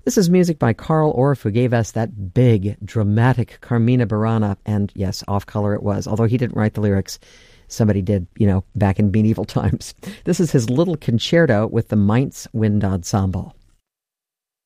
This is music by Carl Orff, who gave us that big, dramatic Carmina Burana, and yes, off-color it was, although he didn't write the lyrics. Somebody did, back in medieval times. This is his little concerto with the Mainz Wind Ensemble.